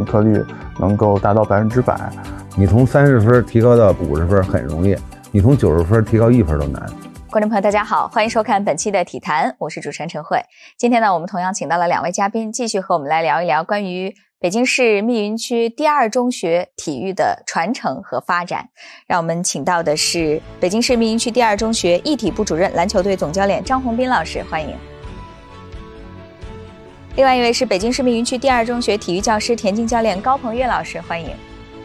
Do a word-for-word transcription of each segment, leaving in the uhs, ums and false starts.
课率能够达到百分之百。 你从三十分提高到五十分很容易，你从九十分提高一分都难。 观众朋友大家好，欢迎收看本期的体坛，我是主持人陈慧。今天呢，我们同样请到了两位嘉宾，继续和我们来聊一聊关于北京市密云区第二中学体育的传承和发展。让我们请到的是北京市密云区第二中学一体部主任、篮球队总教练张宏斌老师，欢迎。另外一位是北京市密云区第二中学体育教师、田径教练高鹏岳老师，欢迎。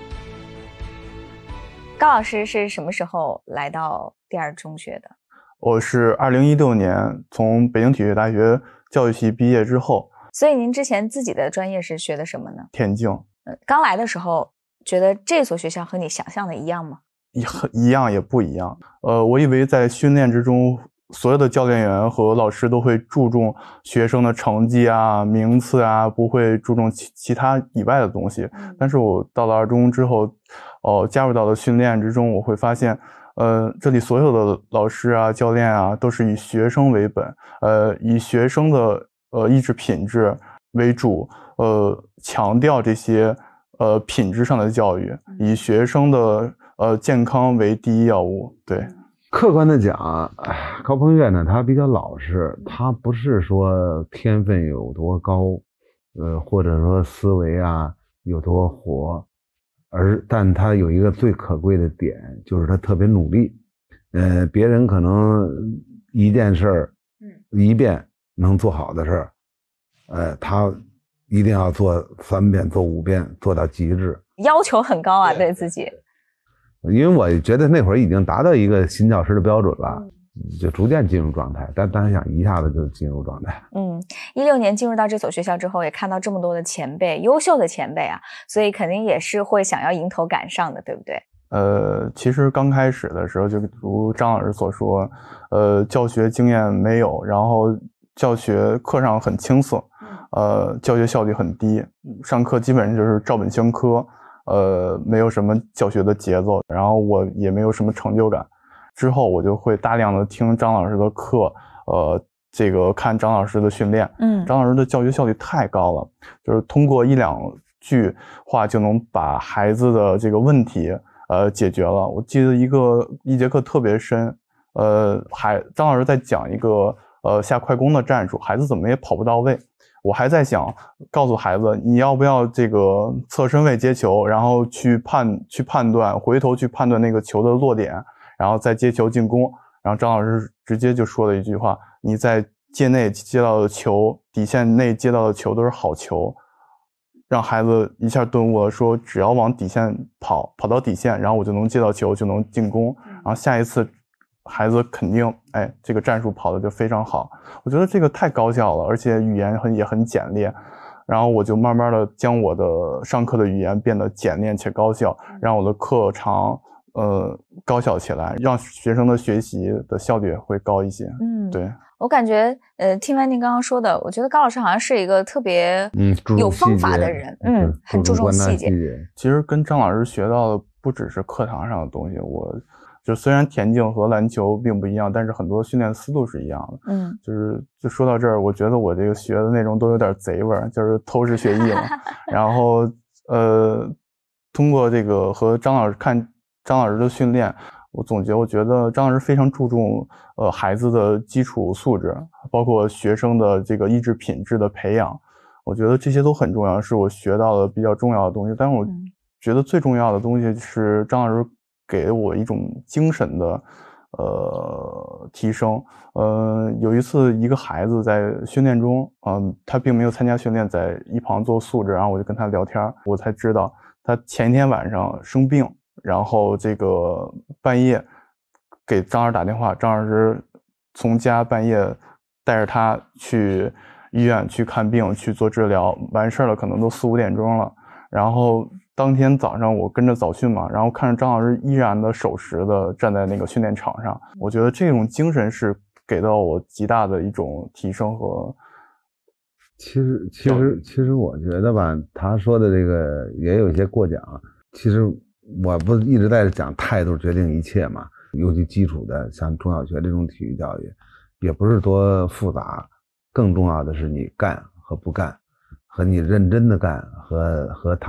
高老师是什么时候来到第二中学的？ 我是二零一六年从北京体育大学教育系毕业之后。 所以您之前自己的专业是学的什么呢？ 田径。 呃，刚来的时候觉得这所学校和你想象的一样吗？ 一一样也不一样。呃，我以为在训练之中，所有的教练员和老师都会注重学生的成绩啊、名次啊，不会注重其其他以外的东西。嗯、但是我到了二中之后，哦、呃，加入到了训练之中，我会发现，呃，这里所有的老师啊、教练啊，都是以学生为本，呃，以学生的呃意志品质为主，呃，强调这些呃品质上的教育，以学生的呃健康为第一要务。对。 客观的讲，高鹏岳呢，他比较老实，他不是说天分有多高，呃，或者说思维啊有多活，而但他有一个最可贵的点，就是他特别努力。呃，别人可能一件事儿，一遍能做好的事儿，呃，他一定要做三遍、做五遍，做到极致， 要求很高啊，对自己。 因为我觉得那会儿已经达到一个新教师的标准了，就逐渐进入状态，但但是想一下子就进入状态。 嗯，一六年进入到这所学校之后，也看到这么多的前辈，优秀的前辈啊，所以肯定也是会想要迎头赶上的，对不对？ 呃，其实刚开始的时候，就如张老师所说，呃，教学经验没有，然后教学课上很青涩，呃，教学效率很低，上课基本上就是照本宣科。呃，没有什么教学的节奏，然后我也没有什么成就感。之后我就会大量的听张老师的课，呃，这个看张老师的训练。嗯，张老师的教学效率太高了，就是通过一两句话就能把孩子的这个问题呃解决了。我记得一个一节课特别深，呃，还张老师在讲一个呃下快攻的战术，孩子怎么也跑不到位。我还在想告诉孩子，你要不要这个侧身位接球，然后去判去判断，回头去判断那个球的落点，然后再接球进攻。然后张老师直接就说了一句话，你在界内接到的球，底线内接到的球都是好球，让孩子一下顿悟了，说只要往底线跑，跑到底线，然后我就能接到球，就能进攻。然后下一次孩子肯定，哎，这个战术跑的就非常好。我觉得这个太高效了，而且语言很也很简练。然后我就慢慢的将我的上课的语言变得简练且高效，让我的课堂呃高效起来，让学生的学习的效率会高一些。嗯，对。 我感觉，呃，听完您刚刚说的，我觉得高老师好像是一个特别嗯有方法的人，嗯，嗯很注重细节。 其实跟张老师学到的不只是课堂上的东西，我。就虽然田径和篮球并不一样，但是很多训练思路是一样的。嗯，就是就说到这儿，我觉得我这个学的内容都有点贼味儿，就是偷师学艺嘛。然后呃，通过这个和张老师看张老师的训练，我总结，我觉得张老师非常注重呃孩子的基础素质，包括学生的这个意志品质的培养。我觉得这些都很重要，是我学到的比较重要的东西。但是我觉得最重要的东西是张老师给我一种精神的呃提升。呃，有一次一个孩子在训练中，嗯、呃，他并没有参加训练，在一旁做素质，然后我就跟他聊天，我才知道他前一天晚上生病，然后这个半夜给张老师打电话，张老师从家半夜带着他去医院去看病去做治疗，完事了可能都四五点钟了，然后当天早上我跟着早训嘛，然后看着张老师依然的守时的站在那个训练场上，我觉得这种精神是给到我极大的一种提升和。 其实，其实，其实我觉得吧，他说的这个也有一些过奖。其实我不一直在讲态度决定一切嘛，尤其基础的像中小学这种体育教育，也不是多复杂，更重要的是你干和不干，和你认真的干和和躺。